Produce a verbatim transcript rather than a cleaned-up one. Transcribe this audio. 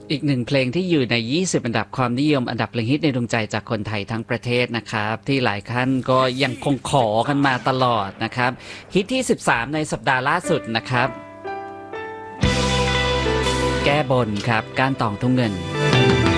อีกหนึ่งเพลงที่อยู่ในยี่สิบอันดับความนิยมอันดับเพลงฮิตในดวงใจจากคนไทยทั้งประเทศนะครับที่หลายท่านก็ยังคงขอกันมาตลอดนะครับฮิตที่สิบสามในสัปดาห์ล่าสุดนะครับแก้บนครับก้านตองทุ่งเงิน